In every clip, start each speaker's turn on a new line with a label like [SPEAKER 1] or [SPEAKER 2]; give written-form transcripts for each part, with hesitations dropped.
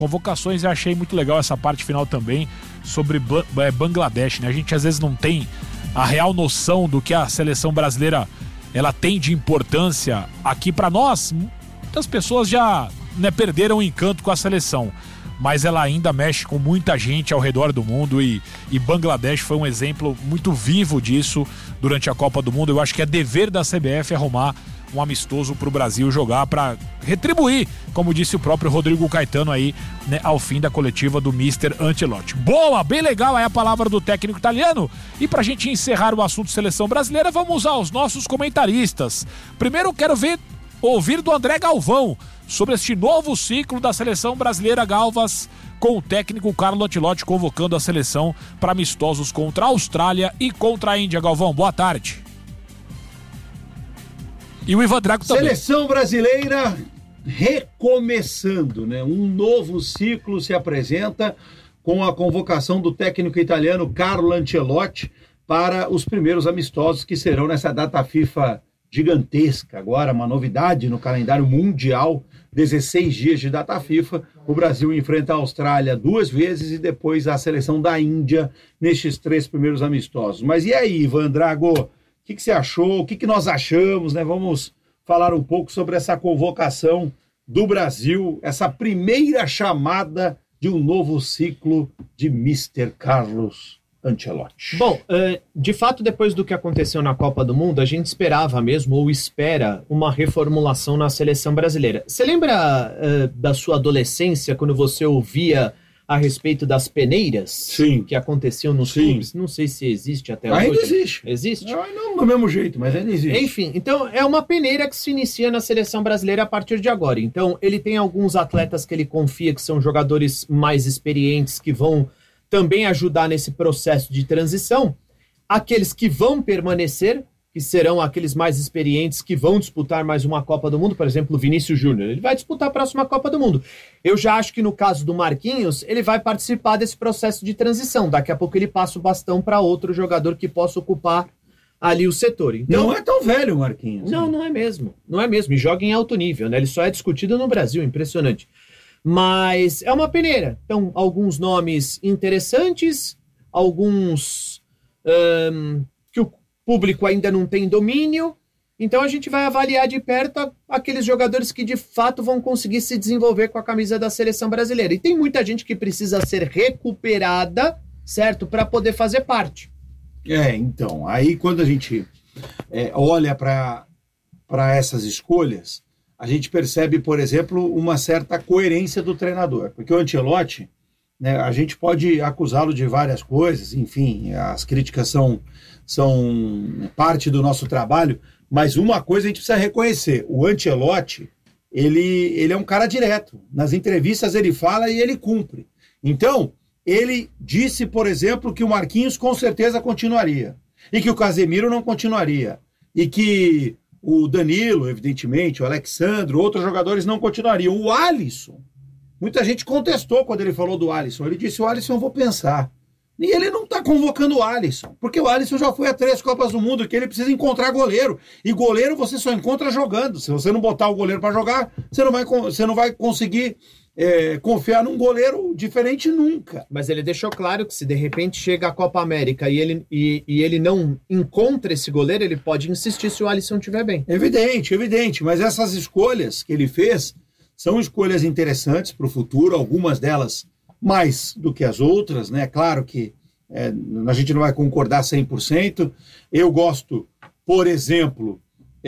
[SPEAKER 1] convocações. Eu achei muito legal essa parte final também sobre Bangladesh, né? A gente às vezes não tem a real noção do que a seleção brasileira ela tem de importância aqui para nós. Muitas pessoas já, né, perderam o encanto com a seleção, mas ela ainda mexe com muita gente ao redor do mundo e Bangladesh foi um exemplo muito vivo disso durante a Copa do Mundo. Eu acho que é dever da CBF arrumar um amistoso para o Brasil jogar para retribuir, como disse o próprio Rodrigo Caetano aí, né, ao fim da coletiva do Mr. Ancelotti. Boa, bem legal aí a palavra do técnico italiano. E para a gente encerrar o assunto seleção brasileira, vamos aos nossos comentaristas. Primeiro eu quero ouvir do André Galvão sobre este novo ciclo da seleção brasileira, Galvas, com o técnico Carlo Ancelotti convocando a seleção para amistosos contra a Austrália e contra a Índia. Galvão, boa tarde. E o Ivan Drago também.
[SPEAKER 2] Seleção brasileira recomeçando, né? Um novo ciclo se apresenta com a convocação do técnico italiano Carlo Ancelotti para os primeiros amistosos que serão nessa data FIFA gigantesca. Agora, uma novidade no calendário mundial, 16 dias de data FIFA. O Brasil enfrenta a Austrália 2 vezes e depois a seleção da Índia nestes 3 primeiros amistosos. Mas e aí, Ivan Drago? O que você achou? O que nós achamos, né? Vamos falar um pouco sobre essa convocação do Brasil, essa primeira chamada de um novo ciclo de Mr. Carlos Ancelotti.
[SPEAKER 3] Bom, de fato, depois do que aconteceu na Copa do Mundo, a gente esperava mesmo, ou espera, uma reformulação na seleção brasileira. Você lembra da sua adolescência, quando você ouvia a respeito das peneiras?
[SPEAKER 2] Sim.
[SPEAKER 3] Que aconteciam nos clubes? Não sei se existe até hoje.
[SPEAKER 2] Ainda existe.
[SPEAKER 3] Existe?
[SPEAKER 2] Não do mesmo jeito, mas ainda existe.
[SPEAKER 3] Enfim, então é uma peneira que se inicia na seleção brasileira a partir de agora. Então ele tem alguns atletas que ele confia que são jogadores mais experientes, que vão também ajudar nesse processo de transição. Aqueles que vão permanecer, que serão aqueles mais experientes que vão disputar mais uma Copa do Mundo, por exemplo, o Vinícius Júnior, ele vai disputar a próxima Copa do Mundo. Eu já acho que no caso do Marquinhos, ele vai participar desse processo de transição. Daqui a pouco ele passa o bastão para outro jogador que possa ocupar ali o setor. Então,
[SPEAKER 2] não é tão velho o Marquinhos.
[SPEAKER 3] Não é mesmo. Não é mesmo. E joga em alto nível, né? Ele só é discutido no Brasil, impressionante. Mas é uma peneira. Então, alguns nomes interessantes, alguns que o público ainda não tem domínio, então a gente vai avaliar de perto aqueles jogadores que de fato vão conseguir se desenvolver com a camisa da seleção brasileira. E tem muita gente que precisa ser recuperada, certo? Para poder fazer parte.
[SPEAKER 2] Então, aí quando a gente olha para essas escolhas, a gente percebe, por exemplo, uma certa coerência do treinador, porque o Ancelotti, né, a gente pode acusá-lo de várias coisas, enfim, as críticas são parte do nosso trabalho, mas uma coisa a gente precisa reconhecer: o Ancelotti, ele é um cara direto. Nas entrevistas ele fala e ele cumpre. Então, ele disse, por exemplo, que o Marquinhos com certeza continuaria, e que o Casemiro não continuaria, e que o Danilo, evidentemente, o Alexandre, outros jogadores não continuariam. O Alisson, muita gente contestou quando ele falou do Alisson. Ele disse: o Alisson eu vou pensar. E ele não está convocando o Alisson, porque o Alisson já foi a 3 Copas do Mundo, que ele precisa encontrar goleiro. E goleiro você só encontra jogando. Se você não botar o goleiro para jogar, você não vai conseguir confiar num goleiro diferente nunca.
[SPEAKER 3] Mas ele deixou claro que se de repente chega a Copa América e ele não encontra esse goleiro, ele pode insistir se o Alisson estiver bem.
[SPEAKER 2] Evidente. Mas essas escolhas que ele fez são escolhas interessantes para o futuro, algumas delas mais do que as outras, né? Claro que a gente não vai concordar 100%. Eu gosto, por exemplo,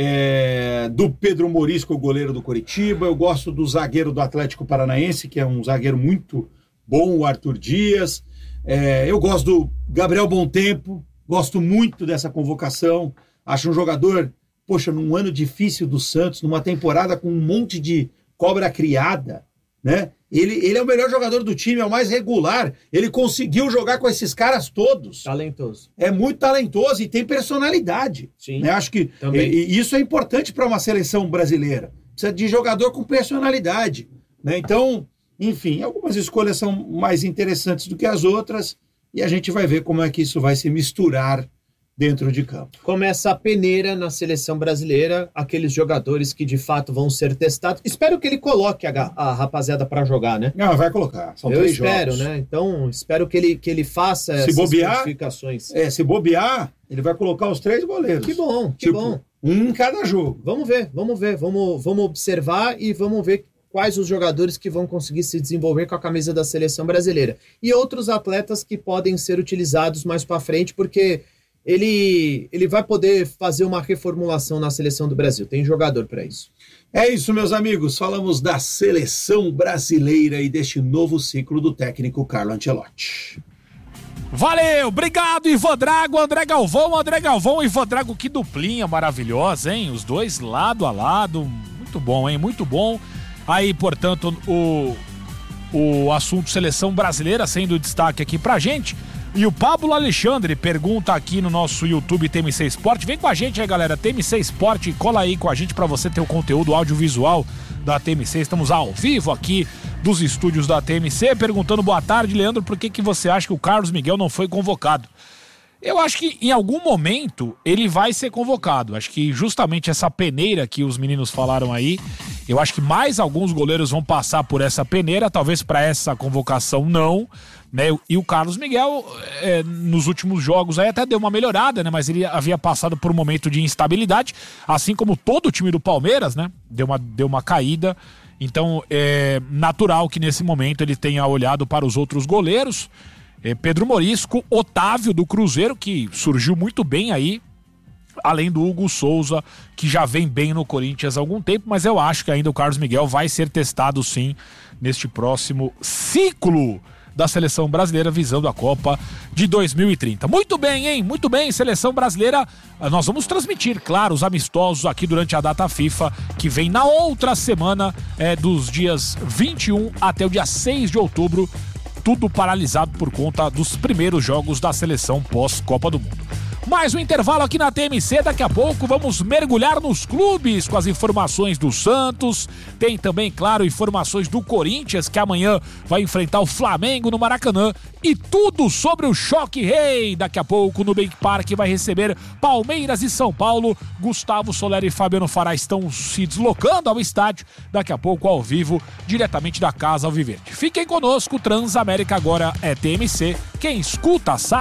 [SPEAKER 2] do Pedro Morisco, o goleiro do Coritiba. Eu gosto do zagueiro do Atlético Paranaense, que é um zagueiro muito bom, o Arthur Dias. Eu gosto do Gabriel Bontempo, gosto muito dessa convocação. Acho um jogador, num ano difícil do Santos, numa temporada com um monte de cobra criada, né? Ele é o melhor jogador do time, é o mais regular. Ele conseguiu jogar com esses caras todos.
[SPEAKER 3] Talentoso.
[SPEAKER 2] É muito talentoso e tem personalidade.
[SPEAKER 3] Sim.
[SPEAKER 2] Né? Acho que isso é importante para uma seleção brasileira. Precisa de jogador com personalidade. Né? Então, enfim, algumas escolhas são mais interessantes do que as outras e a gente vai ver como é que isso vai se misturar dentro de campo.
[SPEAKER 3] Começa a peneira na seleção brasileira, aqueles jogadores que de fato vão ser testados. Espero que ele coloque a rapaziada para jogar, né?
[SPEAKER 2] Não, vai colocar. São 3 jogos.
[SPEAKER 3] Eu espero, né? Então, espero que ele faça essas modificações.
[SPEAKER 2] Se bobear, ele vai colocar os 3 goleiros.
[SPEAKER 3] Que bom, que bom.
[SPEAKER 2] Um em cada jogo.
[SPEAKER 3] Vamos ver. Vamos observar e vamos ver quais os jogadores que vão conseguir se desenvolver com a camisa da seleção brasileira. E outros atletas que podem ser utilizados mais para frente, porque ele vai poder fazer uma reformulação na seleção do Brasil. Tem jogador para isso.
[SPEAKER 2] É isso, meus amigos. Falamos da seleção brasileira e deste novo ciclo do técnico Carlo Ancelotti.
[SPEAKER 1] Valeu, obrigado, Ivan Drago, André Galvão e Ivan Drago, que duplinha maravilhosa, hein? Os dois lado a lado, muito bom, hein? Muito bom. Aí, portanto, o assunto seleção brasileira sendo destaque aqui pra gente. E o Pablo Alexandre pergunta aqui no nosso YouTube TMC Sport. Vem com a gente aí, galera, TMC Sport, cola aí com a gente pra você ter o conteúdo audiovisual da TMC. Estamos ao vivo aqui dos estúdios da TMC, perguntando: boa tarde, Leandro, por que você acha que o Carlos Miguel não foi convocado? Eu acho que em algum momento ele vai ser convocado. Acho que justamente essa peneira que os meninos falaram aí, eu acho que mais alguns goleiros vão passar por essa peneira, talvez para essa convocação não, né? E o Carlos Miguel, nos últimos jogos aí até deu uma melhorada, né? Mas ele havia passado por um momento de instabilidade, assim como todo o time do Palmeiras, né? Deu uma caída. Então é natural que nesse momento ele tenha olhado para os outros goleiros. Pedro Morisco, Otávio do Cruzeiro, que surgiu muito bem aí, além do Hugo Souza, que já vem bem no Corinthians há algum tempo, mas eu acho que ainda o Carlos Miguel vai ser testado sim neste próximo ciclo da seleção brasileira visando a Copa de 2030. Muito bem, hein? Muito bem, seleção brasileira. Nós vamos transmitir, claro, os amistosos aqui durante a data FIFA, que vem na outra semana, dos dias 21 até o dia 6 de outubro, tudo paralisado por conta dos primeiros jogos da seleção pós-Copa do Mundo. Mais um intervalo aqui na TMC, daqui a pouco vamos mergulhar nos clubes com as informações do Santos, tem também, claro, informações do Corinthians, que amanhã vai enfrentar o Flamengo no Maracanã, e tudo sobre o Choque Rei. Daqui a pouco no Bank Park vai receber Palmeiras e São Paulo. Gustavo Soler e Fabiano Fará estão se deslocando ao estádio, daqui a pouco ao vivo, diretamente da Casa Alviverde. Fiquem conosco, Transamérica agora é TMC, quem escuta sabe.